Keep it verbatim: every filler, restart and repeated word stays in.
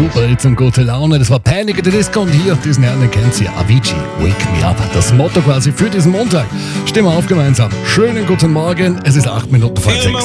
Super Hits und gute Laune. Das war Panic at the Disco und hier, diesen Herrn, den kennt ihr, Avicii, Wake Me Up. Das Motto quasi für diesen Montag. Stimmen wir auf gemeinsam. Schönen guten Morgen, es ist acht Minuten vor sechs.